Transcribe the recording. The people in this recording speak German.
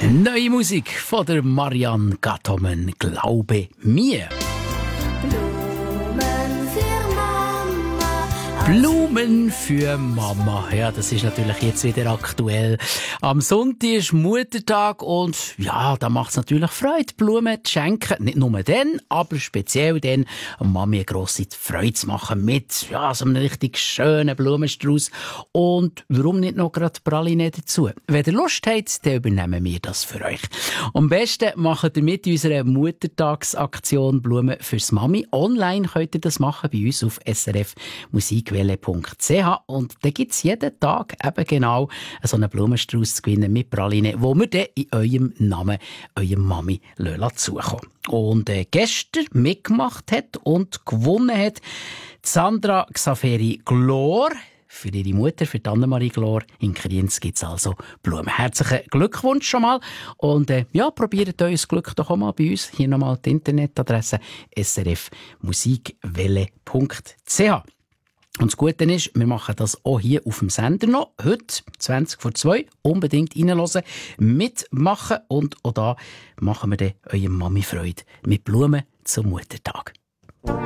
Neue Musik von der Marianne Gatthomen, Glaube mir. Blumen für Mama. Ja, das ist natürlich jetzt wieder aktuell. Am Sonntag ist Muttertag und ja, da macht es natürlich Freude, Blumen zu schenken. Nicht nur dann, aber speziell dann, um Mami eine grosse Freude zu machen mit so einem richtig schönen Blumenstrauß. Und warum nicht noch gerade Praline dazu? Wenn ihr Lust habt, dann übernehmen wir das für euch. Am besten macht ihr mit unserer Muttertagsaktion Blumen fürs Mami. Online könnt ihr das machen bei uns auf srfmusikwelle.ch und da gibt es jeden Tag eben genau so einen Blumenstrauß zu gewinnen mit Praline, wo wir dann in eurem Namen eurem Mami zukommen. Und gestern mitgemacht hat und gewonnen hat Sandra Xaveri Glor. Für ihre Mutter, für Annemarie Glor in Kriens gibt es also Blumen. Herzlichen Glückwunsch schon mal. Und probiert euer Glück doch auch mal bei uns. Hier nochmal die Internetadresse srfmusikwelle.ch. Und das Gute ist, wir machen das auch hier auf dem Sender noch. Heute, 20:02, unbedingt reinhören, mitmachen. Und auch da machen wir dann eure Mami Freude mit Blumen zum Muttertag.